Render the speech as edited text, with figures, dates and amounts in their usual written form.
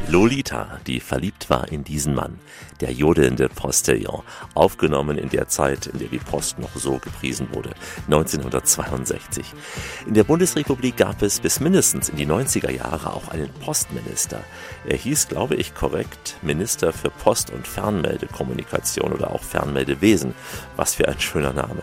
Lolita, die verliebt war in diesen Mann, der jodelnde Postillon, aufgenommen in der Zeit, in der die Post noch so gepriesen wurde, 1962. In der Bundesrepublik gab es bis mindestens in die 90er Jahre auch einen Postminister. Er hieß, glaube ich, korrekt Minister für Post- und Fernmeldekommunikation oder auch Fernmeldewesen. Was für ein schöner Name.